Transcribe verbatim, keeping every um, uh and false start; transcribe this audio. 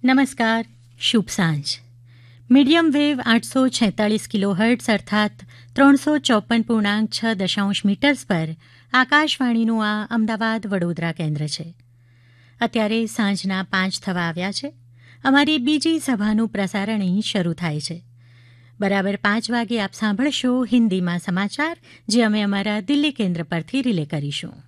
નમસ્કાર, શુભ સાંજ. Medium wave આઠસો છેતાળીસ કિલો હર્ટ્ઝ અર્થાત ત્રણસો ચોપન પૂર્ણાંક છ દશાંશ મીટર્સ પર આકાશવાણીનું આ અમદાવાદ વડોદરા કેન્દ્ર છે. અત્યારે સાંજના પાંચ થવા આવ્યા છે. અમારી બીજી સભાનું પ્રસારણ અહીં શરૂ થાય છે. બરાબર પાંચ વાગે આપ સાંભળશો હિન્દીમાં સમાચાર, જે અમે અમારા દિલ્હી કેન્દ્ર પરથી રિલે કરીશું.